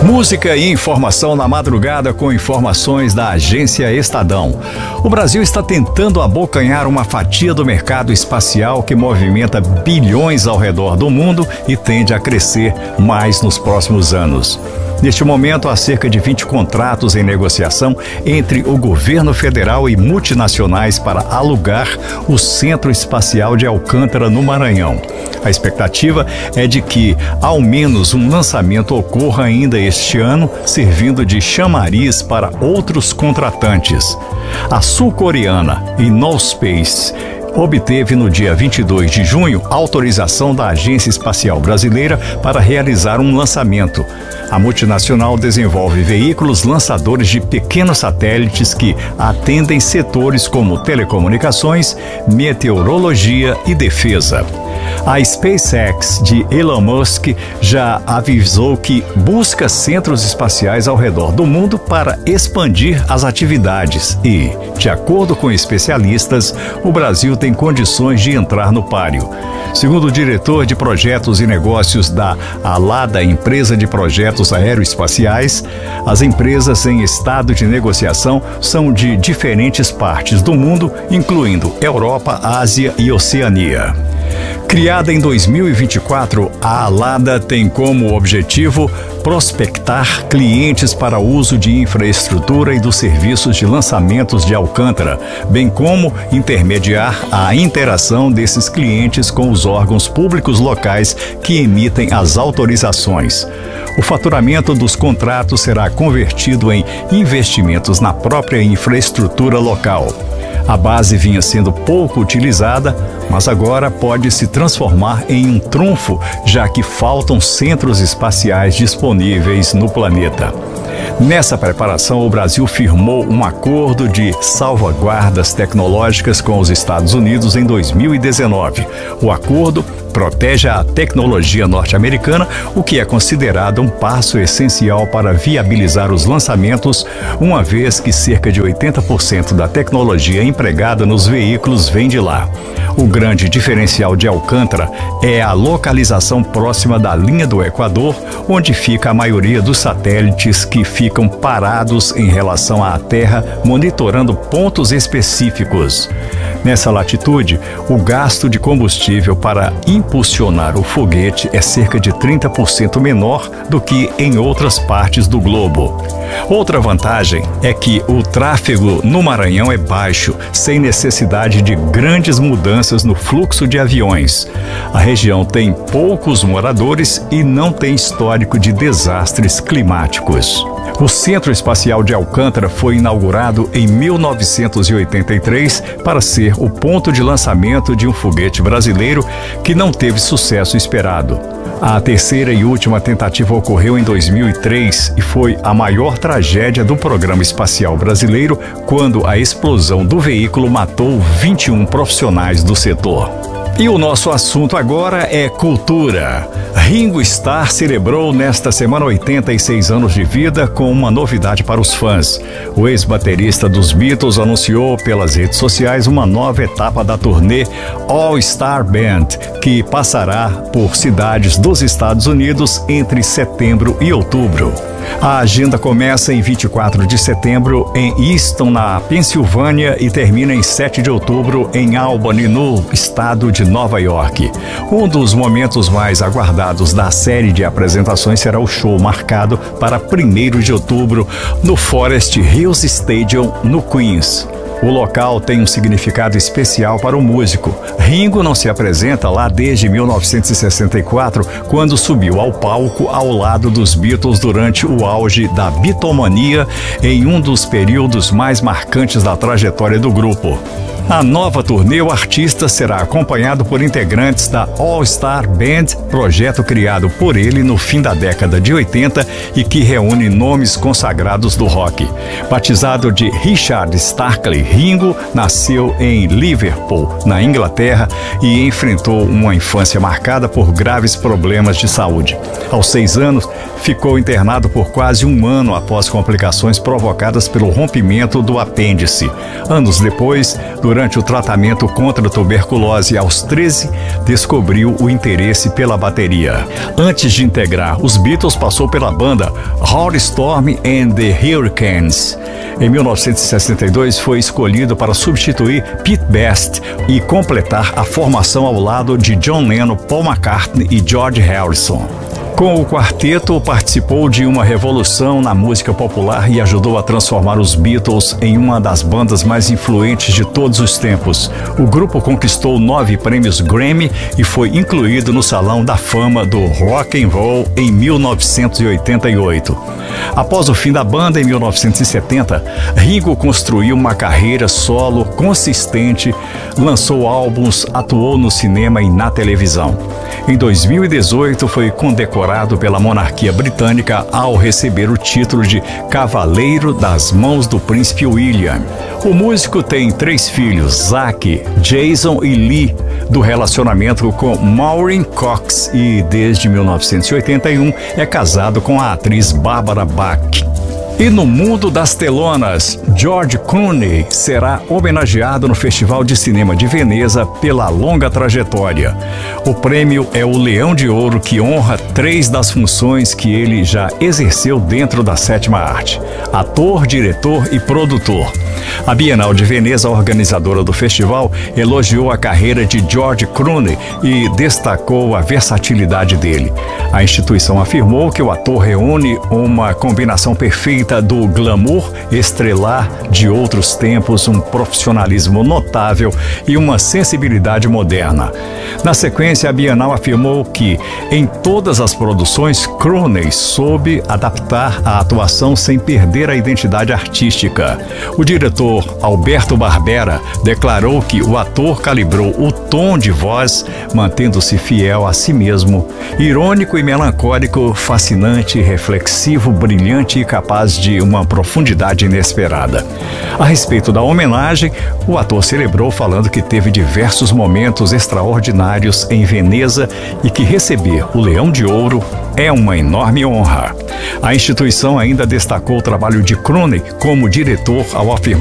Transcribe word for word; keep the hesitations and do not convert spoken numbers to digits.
Música e informação na madrugada com informações da Agência Estadão. O Brasil está tentando abocanhar uma fatia do mercado espacial que movimenta bilhões ao redor do mundo e tende a crescer mais nos próximos anos. Neste momento, há cerca de vinte contratos em negociação entre o governo federal e multinacionais para alugar o Centro Espacial de Alcântara, no Maranhão. A expectativa é de que, ao menos, um lançamento ocorra ainda este ano, servindo de chamariz para outros contratantes. A sul-coreana Innospace obteve no dia vinte e dois de junho autorização da Agência Espacial Brasileira para realizar um lançamento. A multinacional desenvolve veículos lançadores de pequenos satélites que atendem setores como telecomunicações, meteorologia e defesa. A SpaceX de Elon Musk já avisou que busca centros espaciais ao redor do mundo para expandir as atividades e, de acordo com especialistas, o Brasil tem condições de entrar no páreo. Segundo o diretor de projetos e negócios da Alada, empresa de projetos aeroespaciais, as empresas em estado de negociação são de diferentes partes do mundo, incluindo Europa, Ásia e Oceania. Criada em dois mil e vinte e quatro, a Alada tem como objetivo prospectar clientes para uso de infraestrutura e dos serviços de lançamentos de Alcântara, bem como intermediar a interação desses clientes com os órgãos públicos locais que emitem as autorizações. O faturamento dos contratos será convertido em investimentos na própria infraestrutura local. A base vinha sendo pouco utilizada, mas agora pode se transformar em um trunfo, já que faltam centros espaciais disponíveis no planeta. Nessa preparação, o Brasil firmou um acordo de salvaguardas tecnológicas com os Estados Unidos em dois mil e dezenove. O acordo protege a tecnologia norte-americana, o que é considerado um passo essencial para viabilizar os lançamentos, uma vez que cerca de oitenta por cento da tecnologia empregada nos veículos vem de lá. O grande diferencial de Alcântara é a localização próxima da linha do Equador, onde fica a maioria dos satélites que ficam parados em relação à Terra, monitorando pontos específicos. Nessa latitude, o gasto de combustível para impulsionar o foguete é cerca de trinta por cento menor do que em outras partes do globo. Outra vantagem é que o tráfego no Maranhão é baixo, sem necessidade de grandes mudanças no fluxo de aviões. A região tem poucos moradores e não tem histórico de desastres climáticos. O Centro Espacial de Alcântara foi inaugurado em mil novecentos e oitenta e três para ser o ponto de lançamento de um foguete brasileiro que não teve sucesso esperado. A terceira e última tentativa ocorreu em dois mil e três e foi a maior tragédia do programa espacial brasileiro, quando a explosão do veículo matou vinte e um profissionais do setor. E o nosso assunto agora é cultura. Ringo Starr celebrou nesta semana oitenta e seis anos de vida com uma novidade para os fãs. O ex-baterista dos Beatles anunciou pelas redes sociais uma nova etapa da turnê All Star Band, que passará por cidades dos Estados Unidos entre setembro e outubro. A agenda começa em vinte e quatro de setembro em Easton, na Pensilvânia, e termina em sete de outubro em Albany, no estado de Nova York. Um dos momentos mais aguardados da série de apresentações será o show marcado para primeiro de outubro no Forest Hills Stadium, no Queens. O local tem um significado especial para o músico. Ringo não se apresenta lá desde mil novecentos e sessenta e quatro, quando subiu ao palco ao lado dos Beatles durante o auge da bitomania, em um dos períodos mais marcantes da trajetória do grupo. Na nova turnê, o artista será acompanhado por integrantes da All Star Band, projeto criado por ele no fim da década de oitenta e que reúne nomes consagrados do rock. Batizado de Richard Starkey, Ringo nasceu em Liverpool, na Inglaterra, e enfrentou uma infância marcada por graves problemas de saúde. Aos seis anos, ficou internado por quase um ano após complicações provocadas pelo rompimento do apêndice. Anos depois, durante o tratamento contra a tuberculose aos treze, descobriu o interesse pela bateria. Antes de integrar os Beatles, passou pela banda Howard Storm and the Hurricanes. Em mil novecentos e sessenta e dois, foi escolhido para substituir Pete Best e completar a formação ao lado de John Lennon, Paul McCartney e George Harrison. Com o quarteto, participou de uma revolução na música popular e ajudou a transformar os Beatles em uma das bandas mais influentes de todos os tempos. O grupo conquistou nove prêmios Grammy e foi incluído no Salão da Fama do Rock and Roll em mil novecentos e oitenta e oito. Após o fim da banda, em mil novecentos e setenta, Ringo construiu uma carreira solo consistente, lançou álbuns, atuou no cinema e na televisão. Em dois mil e dezoito, foi condecorado pela monarquia britânica ao receber o título de Cavaleiro das Mãos do Príncipe William. O músico tem três filhos, Zac, Jason e Lee, do relacionamento com Maureen Cox, e desde mil novecentos e oitenta e um é casado com a atriz Barbara Bach. E no mundo das telonas, George Clooney será homenageado no Festival de Cinema de Veneza pela longa trajetória. O prêmio é o Leão de Ouro, que honra três das funções que ele já exerceu dentro da sétima arte: ator, diretor e produtor. A Bienal de Veneza, organizadora do festival, elogiou a carreira de George Clooney e destacou a versatilidade dele. A instituição afirmou que o ator reúne uma combinação perfeita do glamour estrelar de outros tempos, um profissionalismo notável e uma sensibilidade moderna. Na sequência, a Bienal afirmou que, em todas as produções, Clooney soube adaptar a atuação sem perder a identidade artística. O diretor Alberto Barbera declarou que o ator calibrou o tom de voz, mantendo-se fiel a si mesmo, irônico e melancólico, fascinante, reflexivo, brilhante e capaz de uma profundidade inesperada. A respeito da homenagem, o ator celebrou falando que teve diversos momentos extraordinários em Veneza e que receber o Leão de Ouro é uma enorme honra. A instituição ainda destacou o trabalho de Clooney como diretor ao afirmar